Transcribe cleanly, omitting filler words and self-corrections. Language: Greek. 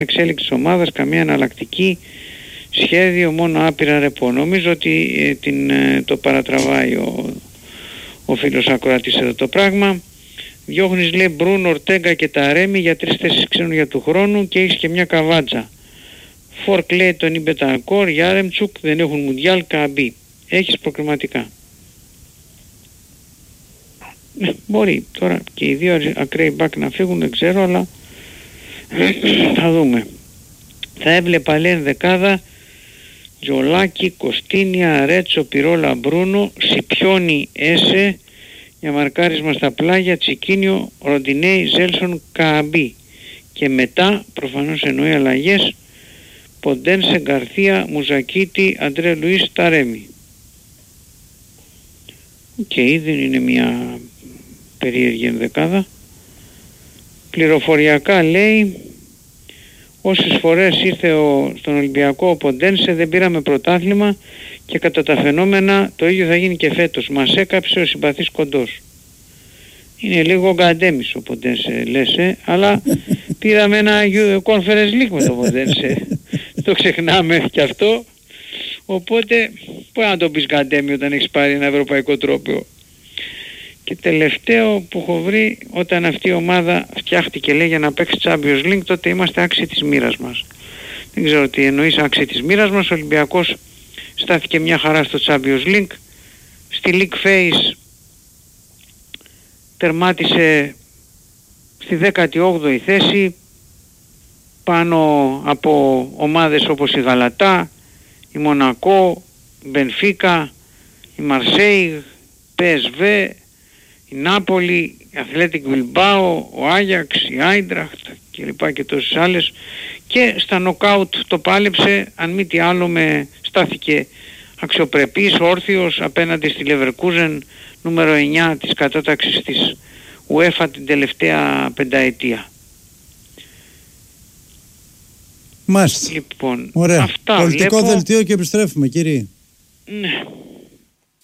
εξέλιξη της ομάδας, καμία εναλλακτική σχέδιο, μόνο άπειρα ρεπό. Νομίζω ότι το παρατραβάει ο φίλος ακροατής εδώ το πράγμα. Διώχνεις, λέει, Μπρούνο, Ορτέγκα και Ταρέμι για 3 θέσεις ξένων για του χρόνου και έχεις και μια καβάτζα. Φορκ, λέει, τον Ιμπετανκόρ, Γιάρεμτσουκ, δεν έχουν Μουντιάλ, Καμπί. Έχεις προκριματικά. Μπορεί τώρα και οι δύο ακραίοι μπακ να φύγουν, δεν ξέρω, αλλά θα δούμε. Θα έβλεπα, λέει, δεκάδα Τζολάκη, Κοστίνια, Ρέτσο, Πυρόλα, Μπρούνο, Σιπιόνι, Έσε για μαρκάρισμα στα πλάγια, Τσικίνιο, Ροντινέι, Ζέλσον, Καμπί. Και μετά προφανώς εννοεί αλλαγές, Ποντένσε, Γκαρθία, Μουζακίτη, Αντρέ Λουίς, Ταρέμι. Δεν είναι μια περίεργη ενδεκάδα. Πληροφοριακά, λέει, όσες φορές ήρθε στον Ολυμπιακό ο Ποντένσε δεν πήραμε πρωτάθλημα και κατά τα φαινόμενα το ίδιο θα γίνει και φέτος. Μας έκαψε ο συμπαθής κοντός. Είναι λίγο γκαντέμις ο Ποντένσε, λες, αλλά πήραμε ένα Conference League με τον Ποντένσε. Το ξεχνάμε κι αυτό. Οπότε πώς να το πεις γκαντέμι όταν έχεις πάρει ένα ευρωπαϊκό τρόπαιο. Και τελευταίο που έχω βρει, όταν αυτή η ομάδα φτιάχτηκε, λέει, για να παίξει Champions League, τότε είμαστε άξιοι της μοίρας μας. Δεν ξέρω τι εννοείς άξιοι της μοίρας μας. Ο Ολυμπιακός στάθηκε μια χαρά στο Champions League. Στη League Phase τερμάτισε στη 18η θέση πάνω από ομάδες όπως η Γαλατά, η Μονακό, η Μπενφίκα, η Μαρσέιγ, PSV, η Νάπολη, η Αθλέτικ Μπιλμπάο, ο Άγιαξ, η Άιντραχτ κλπ. Και τόσες άλλες. Και στα νοκάουτ το πάλεψε, αν μη τι άλλο στάθηκε αξιοπρεπής, όρθιος απέναντι στη Λεβερκούζεν, νούμερο 9 της κατάταξης της UEFA την τελευταία πενταετία. Μάλιστα. Λοιπόν, ωραία. Αυτά πολιτικό βλέπω. δελτίο και επιστρέφουμε, κύριε. Ναι.